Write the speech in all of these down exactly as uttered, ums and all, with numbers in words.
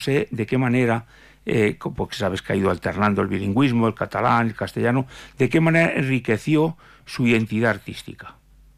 sé de qué manera, eh, porque sabes que ha ido alternando el bilingüismo, el catalán, el castellano, de qué manera enriqueció su identidad artística.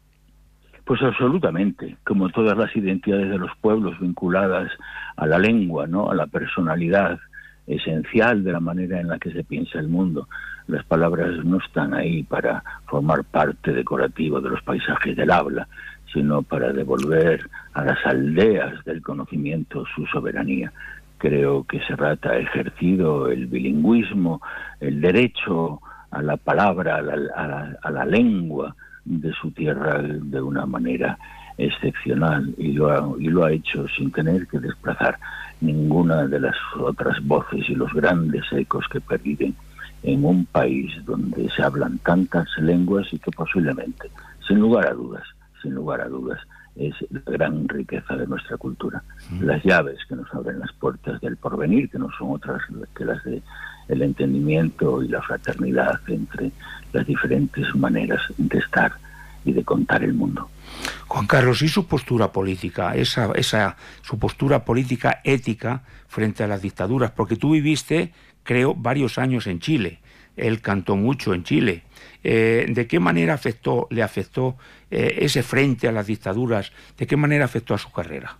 Pues absolutamente, como todas las identidades de los pueblos vinculadas a la lengua, ¿no? A la personalidad esencial de la manera en la que se piensa el mundo. Las palabras no están ahí para formar parte decorativa de los paisajes del habla, sino para devolver a las aldeas del conocimiento su soberanía. Creo que Serrat ha ejercido el bilingüismo, el derecho a la palabra, a la, a la, a la lengua de su tierra de una manera excepcional, y lo ha, y lo ha hecho sin tener que desplazar ninguna de las otras voces y los grandes ecos que perviven en un país donde se hablan tantas lenguas y que posiblemente, sin lugar a dudas, sin lugar a dudas, es la gran riqueza de nuestra cultura. Mm. Las llaves que nos abren las puertas del porvenir, que no son otras que las de el entendimiento y la fraternidad entre las diferentes maneras de estar y de contar el mundo. Juan Carlos, ¿y su postura política, esa, esa, su postura política ética frente a las dictaduras? Porque tú viviste, creo, varios años en Chile. Él cantó mucho en Chile. Eh, ¿De qué manera afectó, le afectó eh, ese frente a las dictaduras? ¿De qué manera afectó a su carrera?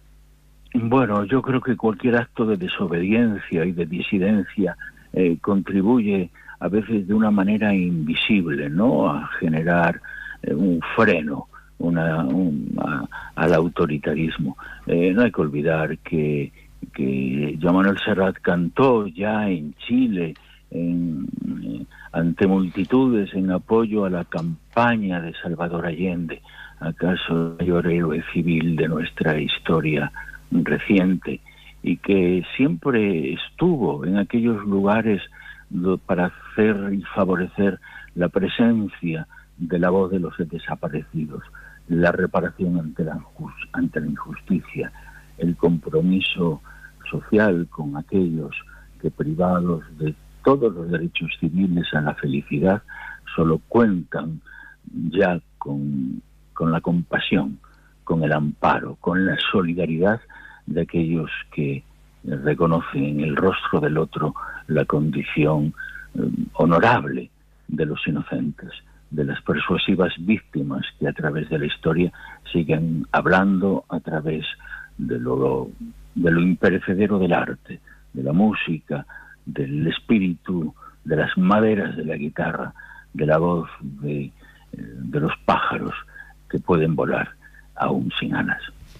Bueno, yo creo que cualquier acto de desobediencia y de disidencia eh, contribuye a veces de una manera invisible, ¿no?, a generar eh, un freno una, un, a, al autoritarismo. Eh, no hay que olvidar que, que Joan Manuel Serrat cantó ya en Chile en, eh, ante multitudes en apoyo a la campaña de Salvador Allende, acaso el mayor héroe civil de nuestra historia reciente, y que siempre estuvo en aquellos lugares para hacer y favorecer la presencia de la voz de los desaparecidos, la reparación ante la, ante la injusticia, el compromiso social con aquellos que, privados de todos los derechos civiles a la felicidad, solo cuentan ya con, con la compasión, con el amparo, con la solidaridad de aquellos que reconocen en el rostro del otro la condición eh, honorable de los inocentes, de las persuasivas víctimas que a través de la historia siguen hablando a través de lo, de lo imperecedero del arte, de la música, del espíritu, de las maderas de la guitarra, de la voz de, de los pájaros que pueden volar aún sin alas.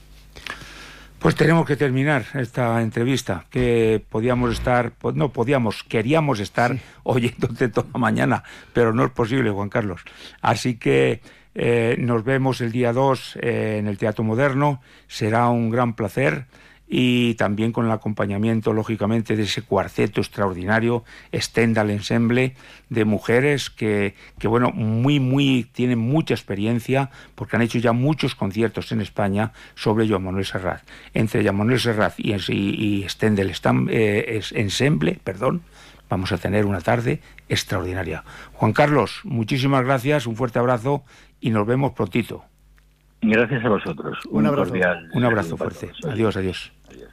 Pues tenemos que terminar esta entrevista, que podíamos estar, pues no podíamos, queríamos estar sí. oyéndote toda la mañana, pero no es posible, Juan Carlos. Así que eh, nos vemos el día dos eh, en el Teatro Moderno, será un gran placer, y también con el acompañamiento, lógicamente, de ese cuarteto extraordinario, Stendhal Ensemble, de mujeres que, que, bueno, muy, muy, tienen mucha experiencia, porque han hecho ya muchos conciertos en España sobre Joan Manuel Serrat. Entre Joan Manuel Serrat y, y, y Stendhal eh, Ensemble, perdón, vamos a tener una tarde extraordinaria. Juan Carlos, muchísimas gracias, un fuerte abrazo y nos vemos prontito. Gracias a vosotros. Un, un abrazo. Cordial. Un abrazo fuerte. Adiós, adiós.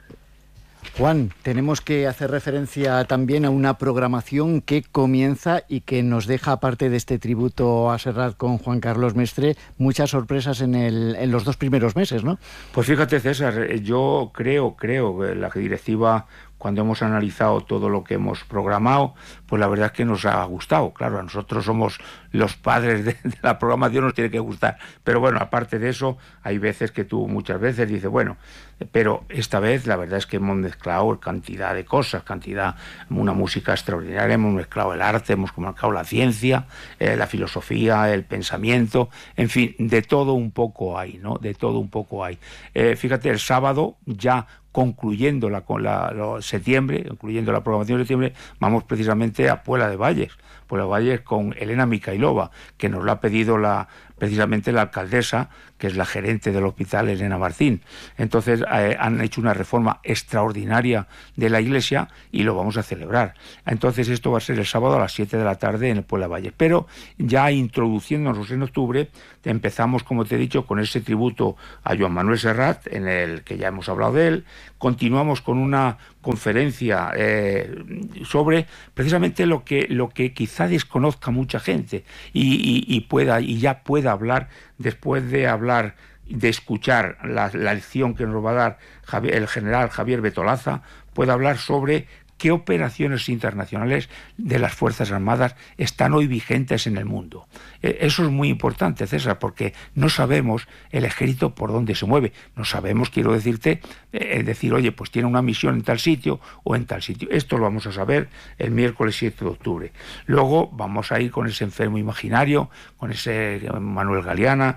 Juan, tenemos que hacer referencia también a una programación que comienza y que nos deja, aparte de este tributo a Serrat con Juan Carlos Mestre, muchas sorpresas en, el, en los dos primeros meses, ¿no? Pues fíjate, César, yo creo, creo que la directiva, cuando hemos analizado todo lo que hemos programado, pues la verdad es que nos ha gustado. Claro, a nosotros somos los padres de, de la programación, nos tiene que gustar. Pero bueno, aparte de eso, hay veces que tú muchas veces dices, bueno, pero esta vez la verdad es que hemos mezclado cantidad de cosas, cantidad, una música extraordinaria, hemos mezclado el arte, hemos mezclado la ciencia, eh, la filosofía, el pensamiento, en fin, de todo un poco hay, ¿no? De todo un poco hay. Eh, fíjate, el sábado ya concluyendo la, con la, la septiembre, concluyendo la programación de septiembre, vamos precisamente a Puebla de Valles, Puebla de Valles con Elena Mikhailova, que nos lo ha pedido la precisamente la alcaldesa, que es la gerente del hospital, Elena Martín. Entonces eh, han hecho una reforma extraordinaria de la iglesia y lo vamos a celebrar. Entonces esto va a ser el sábado a las siete de la tarde en el Puebla de Valles. Pero ya introduciéndonos en octubre, empezamos, como te he dicho, con ese tributo a Joan Manuel Serrat, en el que ya hemos hablado de él, continuamos con una conferencia eh, sobre precisamente lo que, lo que quizá desconozca mucha gente y, y, y, pueda, y ya pueda hablar, después de hablar, de escuchar la, la lección que nos va a dar Javier, el general Javier Betolaza, pueda hablar sobre qué operaciones internacionales de las Fuerzas Armadas están hoy vigentes en el mundo. Eso es muy importante, César, porque no sabemos el ejército por dónde se mueve. No sabemos, quiero decirte, eh, decir, oye, pues tiene una misión en tal sitio o en tal sitio. Esto lo vamos a saber el miércoles siete de octubre. Luego vamos a ir con ese enfermo imaginario, con ese Manuel Galeana,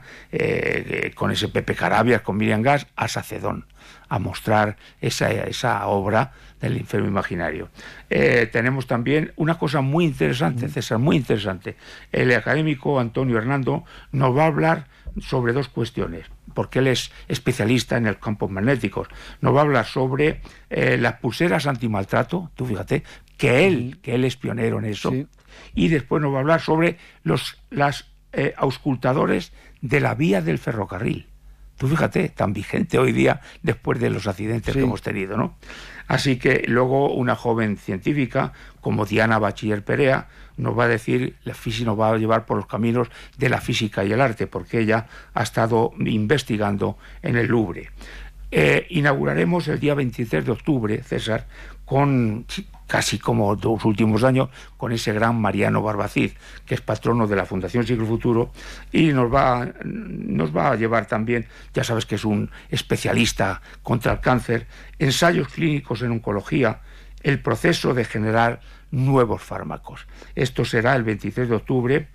eh, con ese Pepe Carabias, con Miriam Gas, a Sacedón, a mostrar esa, esa obra del enfermo imaginario. Eh, tenemos también una cosa muy interesante, César, muy interesante. El académico Antonio Hernando nos va a hablar sobre dos cuestiones, porque él es especialista en el campos magnéticos. Nos va a hablar sobre eh, las pulseras antimaltrato, tú fíjate, que él, que él es pionero en eso, sí. Y después nos va a hablar sobre los las eh, auscultadores de la vía del ferrocarril. Tú fíjate, tan vigente hoy día después de los accidentes sí. que hemos tenido, ¿no? Así que luego una joven científica como Diana Bachiller Perea nos va a decir, la física nos va a llevar por los caminos de la física y el arte, porque ella ha estado investigando en el Louvre. Eh, inauguraremos el día veintitrés de octubre, César, con casi como los últimos años, con ese gran Mariano Barbacid, que es patrono de la Fundación Siglo Futuro, y nos va, nos va a llevar también, ya sabes que es un especialista contra el cáncer, ensayos clínicos en oncología, el proceso de generar nuevos fármacos. Esto será el veintitrés de octubre,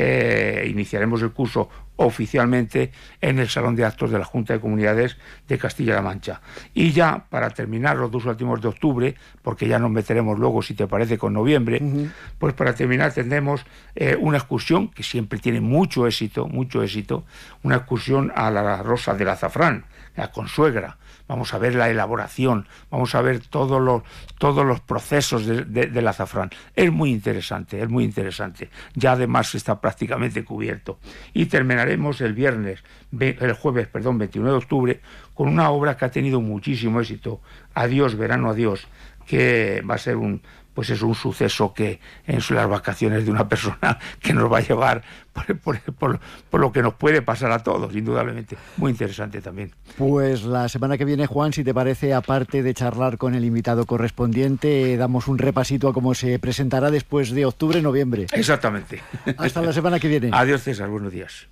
eh, iniciaremos el curso oficialmente en el Salón de Actos de la Junta de Comunidades de Castilla-La Mancha. Y ya, para terminar los dos últimos de octubre, porque ya nos meteremos luego, si te parece, con noviembre, uh-huh. pues para terminar tendremos eh, una excursión que siempre tiene mucho éxito, mucho éxito, una excursión a la Rosa del Azafrán, la consuegra. Vamos a ver la elaboración, vamos a ver todos los, todos los procesos de, de, del azafrán. Es muy interesante, es muy interesante. Ya además está prácticamente cubierto. Y terminaremos el viernes, el jueves, perdón, veintiuno de octubre, con una obra que ha tenido muchísimo éxito, Adiós, verano, adiós, que va a ser un, pues es un suceso que en las vacaciones de una persona que nos va a llevar por, por, por, por lo que nos puede pasar a todos, indudablemente. Muy interesante también. Pues la semana que viene, Juan, si te parece, aparte de charlar con el invitado correspondiente, damos un repasito a cómo se presentará después de octubre, noviembre. Exactamente. Hasta la semana que viene. Adiós, César, buenos días.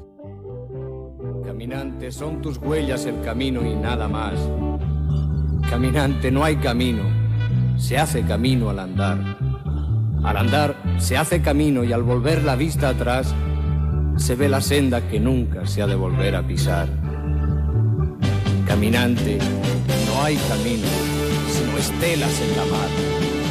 Caminante, son tus huellas el camino y nada más. Caminante, no hay camino, se hace camino al andar. Al andar se hace camino y al volver la vista atrás se ve la senda que nunca se ha de volver a pisar. Caminante, no hay camino, sino estelas en la mar.